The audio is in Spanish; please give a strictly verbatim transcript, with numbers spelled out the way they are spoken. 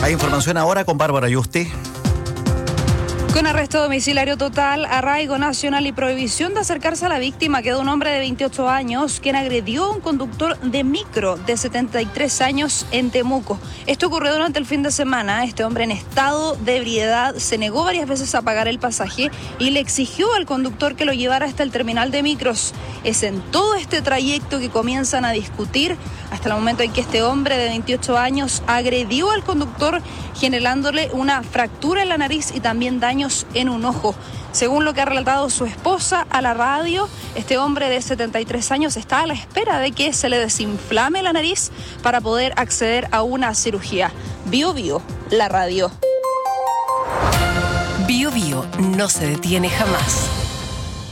Hay información ahora con Bárbara Yusti. Con arresto domiciliario total, arraigo nacional y prohibición de acercarse a la víctima quedó un hombre de veintiocho años quien agredió a un conductor de micro de setenta y tres años en Temuco. Esto ocurrió durante el fin de semana. Este hombre en estado de ebriedad se negó varias veces a pagar el pasaje y le exigió al conductor que lo llevara hasta el terminal de micros. Es en todo este trayecto que comienzan a discutir hasta el momento en que este hombre de veintiocho años agredió al conductor generándole una fractura en la nariz y también daños en un ojo. Según lo que ha relatado su esposa a la radio, este hombre de setenta y tres años está a la espera de que se le desinflame la nariz para poder acceder a una cirugía. Bio Bio, la radio. Bio Bio no se detiene jamás.